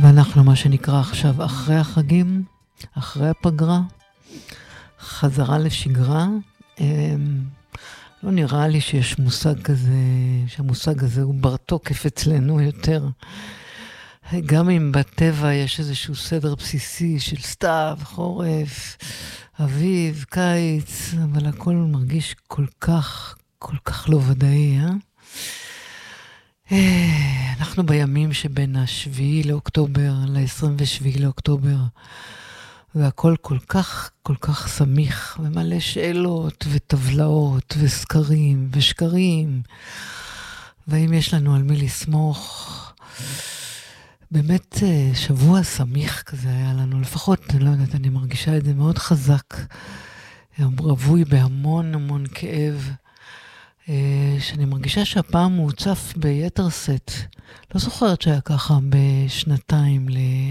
ואנחנו מה שנקרא עכשיו אחרי החגים, אחרי הפגרה, חזרה לשגרה. לא נראה לי שיש מושג כזה, שהמושג הזה הוא בר תוקף אצלנו יותר. גם אם בטבע יש איזשהו סדר בסיסי של סתיו, חורף, אביב, קיץ, אבל הכל מרגיש כל כך לא ודאי, אנחנו בימים שבין השביעי לאוקטובר ל-27 לאוקטובר, והכל כל כך סמיך, ומלא שאלות וטבלאות וסקרים ושקרים, ואם יש לנו על מי לסמוך, באמת שבוע סמיך כזה היה לנו, לפחות, אני לא יודעת, אני מרגישה את זה מאוד חזק, רבוי בהמון כאב, שאני מרגישה שהפעם הוא הוצף ביתר סט. לא זוכרת שהיה ככה בשנתיים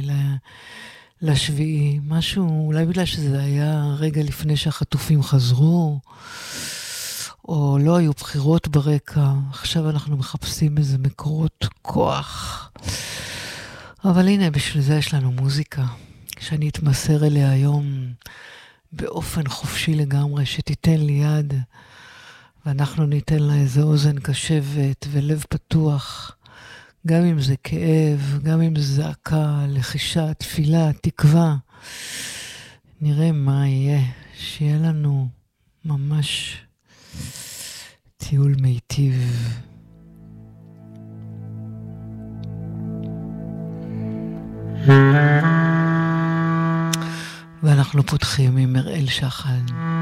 לשביעי. משהו, אולי בגלל שזה היה רגע לפני שהחטופים חזרו, או לא היו בחירות ברקע. עכשיו אנחנו מחפשים איזה מקורות כוח. אבל הנה, בשביל זה יש לנו מוזיקה, שאני אתמסר אליה היום באופן חופשי לגמרי, שתיתן לי יד, ואנחנו ניתן לה איזה אוזן קשבת ולב פתוח, גם אם זה כאב, גם אם זה זעקה, לחישה, תפילה, תקווה. נראה מה יהיה, שיהיה לנו ממש טיול מיטיב. ואנחנו פותחים עם מראל שחן.